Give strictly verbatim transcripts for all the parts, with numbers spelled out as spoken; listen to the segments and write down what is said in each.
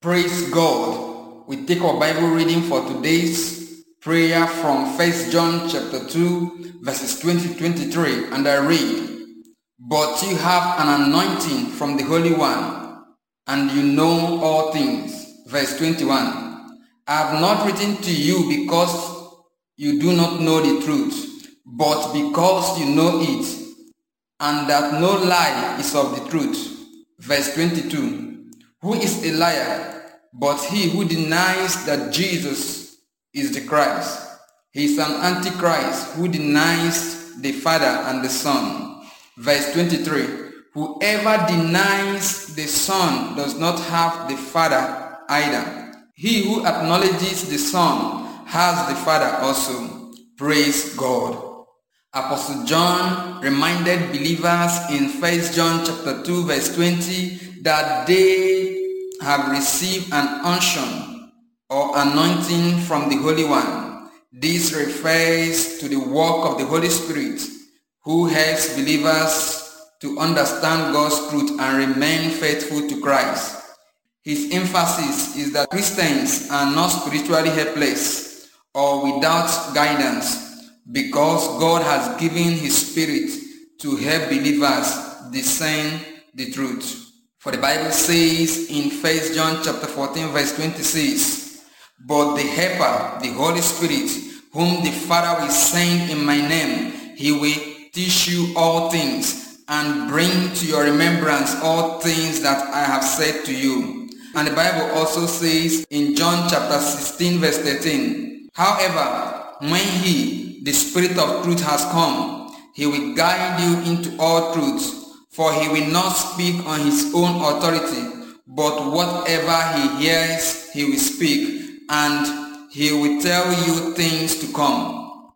Praise God. We take our Bible reading for today's prayer from First John chapter two, verses twenty to twenty-three, and I read, "But you have an anointing from the Holy One, and you know all things." Verse twenty-one, "I have not written to you because you do not know the truth, but because you know it, and that no lie is of the truth." Verse twenty-two, "Who is a liar but he who denies that Jesus is the Christ? He is an antichrist who denies the Father and the Son." Verse twenty-three, "Whoever denies the Son does not have the Father either. He who acknowledges the Son has the Father also." Praise God. Apostle John reminded believers in First John chapter two verse twenty that they have received an unction or anointing from the Holy One. This refers to the work of the Holy Spirit, who helps believers to understand God's truth and remain faithful to Christ. His emphasis is that Christians are not spiritually helpless or without guidance, because God has given His Spirit to help believers discern the truth. For the Bible says in First John chapter fourteen verse twenty-six, "But the Helper, the Holy Spirit, whom the Father will send in my name, He will teach you all things and bring to your remembrance all things that I have said to you." And the Bible also says in John chapter sixteen verse thirteen, "However, when He, the Spirit of truth, has come, He will guide you into all truth. For He will not speak on His own authority, but whatever He hears, He will speak, and He will tell you things to come."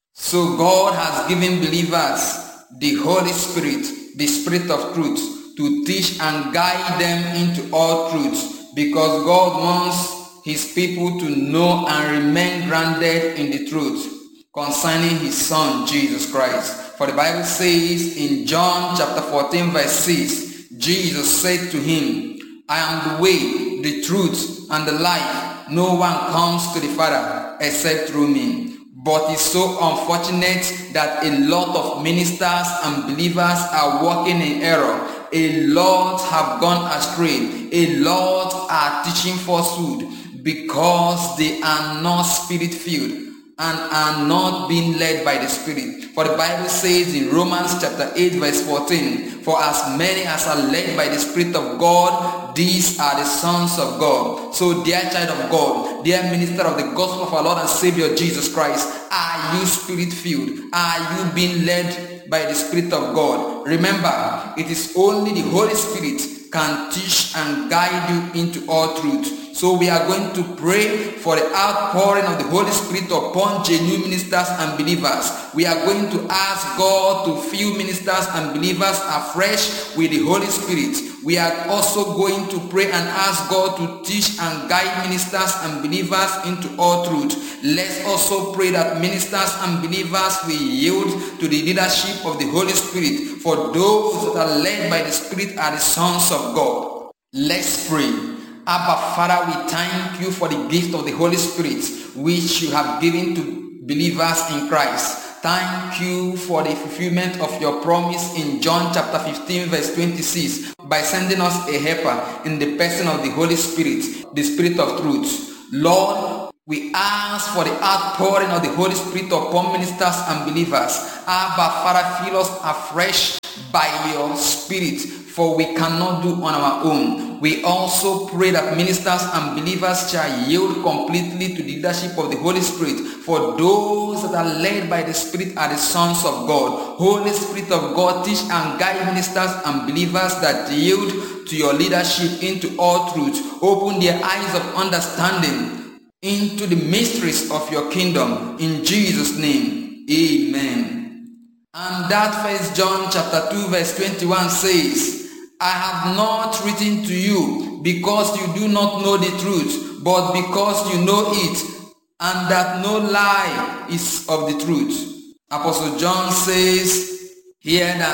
So God has given believers the Holy Spirit, the Spirit of truth, to teach and guide them into all truth, because God wants His people to know and remain grounded in the truth concerning His Son, Jesus Christ. For the Bible says in John chapter fourteen verse six, Jesus said to him, "I am the way, the truth, and the life. No one comes to the Father except through me." But it's so unfortunate that a lot of ministers and believers are walking in error. A lot have gone astray. A lot are teaching falsehood because they are not spirit-filled and are not being led by the Spirit. For the Bible says in Romans chapter eight verse fourteen, "For as many as are led by the Spirit of God, these are the sons of God." So dear child of God, dear minister of the gospel of our Lord and Savior Jesus Christ, are you Spirit-filled? Are you being led by the Spirit of God? Remember, it is only the Holy Spirit can teach and guide you into all truth. So we are going to pray for the outpouring of the Holy Spirit upon genuine ministers and believers. We are going to ask God to fill ministers and believers afresh with the Holy Spirit. We are also going to pray and ask God to teach and guide ministers and believers into all truth. Let's also pray that ministers and believers will yield to the leadership of the Holy Spirit, for those that are led by the Spirit are the sons of God. Let's pray. Abba Father, we thank you for the gift of the Holy Spirit which you have given to believers in Christ. Thank you for the fulfillment of your promise in John chapter fifteen verse twenty-six by sending us a helper in the person of the Holy Spirit, the Spirit of truth. Lord, we ask for the outpouring of the Holy Spirit upon ministers and believers. Abba Father, fill us afresh by your Spirit, for we cannot do on our own. We also pray that ministers and believers shall yield completely to the leadership of the Holy Spirit, for those that are led by the Spirit are the sons of God. Holy Spirit of God, teach and guide ministers and believers that yield to your leadership into all truth. Open their eyes of understanding into the mysteries of your kingdom. In Jesus' name, amen. And that First John chapter two verse twenty-one says, "I have not written to you because you do not know the truth, but because you know it, and that no lie is of the truth." Apostle John says here that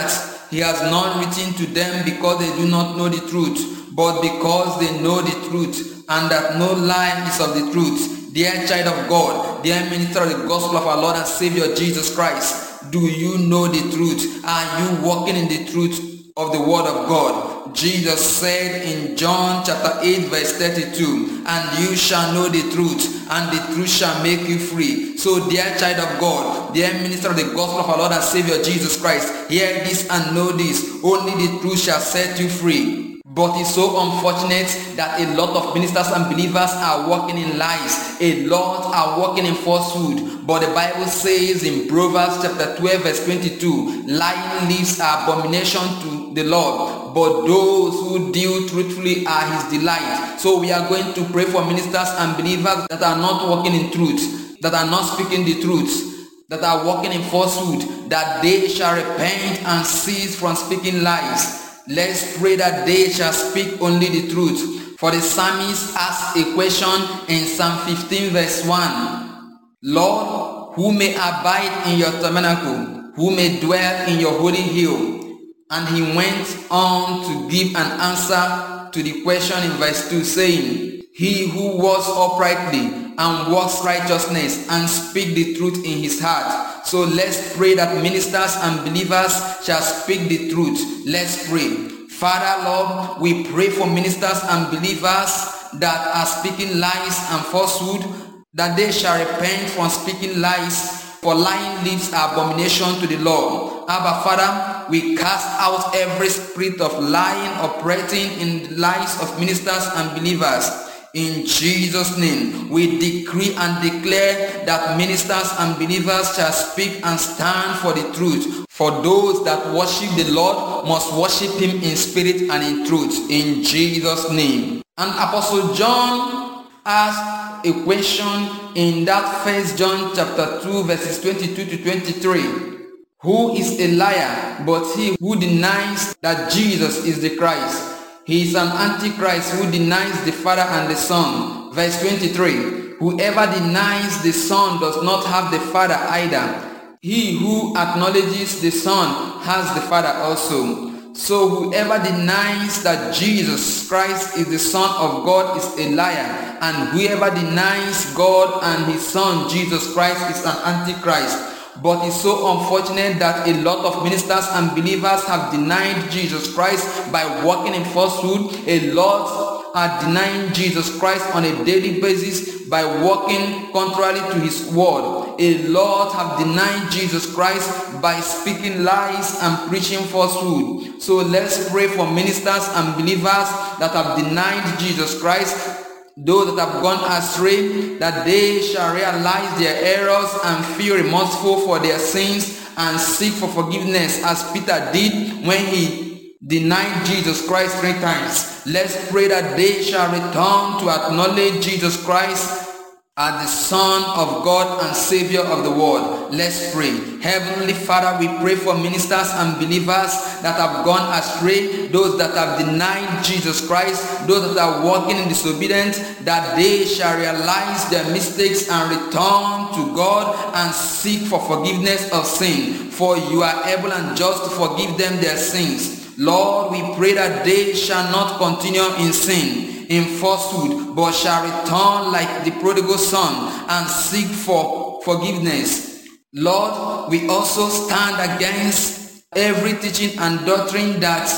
he has not written to them because they do not know the truth, but because they know the truth, and that no lie is of the truth. Dear child of God, dear minister of the gospel of our Lord and Savior Jesus Christ, do you know the truth? Are you walking in the truth of the word of God? Jesus said in John chapter eight verse thirty-two, and you shall know the truth, and the truth shall make you free. So dear child of God, dear minister of the gospel of our Lord and Savior Jesus Christ, hear this and know this: only the truth shall set you free. But it's so unfortunate that a lot of ministers and believers are walking in lies. A lot are walking in falsehood. But the Bible says in Proverbs chapter twelve verse twenty-two, lying lips are abomination to the Lord, but those who deal truthfully are his delight. So we are going to pray for ministers and believers that are not walking in truth, that are not speaking the truth, that are walking in falsehood, that they shall repent and cease from speaking lies. Let's pray that they shall speak only the truth. For the psalmist asked a question in Psalm fifteen verse one. Lord, who may abide in your tabernacle? Who may dwell in your holy hill? And he went on to give an answer to the question in verse two, saying, he who walks uprightly and walks righteousness and speak the truth in his heart. So let's pray that ministers and believers shall speak the truth. Let's pray. Father, Lord, we pray for ministers and believers that are speaking lies and falsehood, that they shall repent from speaking lies, for lying lips are abomination to the Lord. Abba, Father, we cast out every spirit of lying operating in the lives of ministers and believers. In Jesus' name, we decree and declare that ministers and believers shall speak and stand for the truth. For those that worship the Lord must worship him in spirit and in truth. In Jesus' name. And Apostle John asked a question in that First John chapter two verses twenty-two to twenty-three. Who is a liar but he who denies that Jesus is the Christ? He is an antichrist who denies the Father and the Son. Verse twenty-three. Whoever denies the Son does not have the Father either. He who acknowledges the Son has the Father also. So whoever denies that Jesus Christ is the Son of God is a liar, and whoever denies God and his Son Jesus Christ is an antichrist. But it's so unfortunate that a lot of ministers and believers have denied Jesus Christ by walking in falsehood. A lot are denying Jesus Christ on a daily basis by walking contrary to his word. A lot have denied Jesus Christ by speaking lies and preaching falsehood. So let's pray for ministers and believers that have denied Jesus Christ, those that have gone astray, that they shall realize their errors and feel remorseful for their sins and seek for forgiveness, as Peter did when he denied Jesus Christ three times. Let's pray that they shall return to acknowledge Jesus Christ as the Son of God and Savior of the world. Let's pray. Heavenly Father, we pray for ministers and believers that have gone astray, those that have denied Jesus Christ, those that are walking in disobedience, that they shall realize their mistakes and return to God and seek for forgiveness of sin. For you are able and just to forgive them their sins. Lord, we pray that they shall not continue in sin, in falsehood, but shall return like the prodigal son and seek for forgiveness. Lord, we also stand against every teaching and doctrine that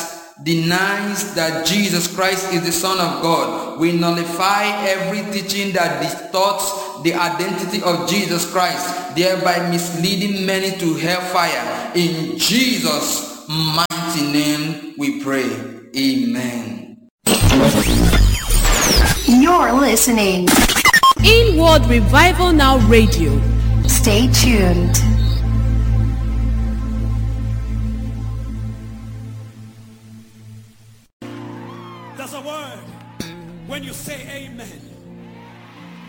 denies that Jesus Christ is the Son of God. We nullify every teaching that distorts the identity of Jesus Christ, thereby misleading many to hellfire. In Jesus' mighty name we pray. Amen. You're listening Inward Revival Now Radio. Stay tuned. There's a word when you say amen.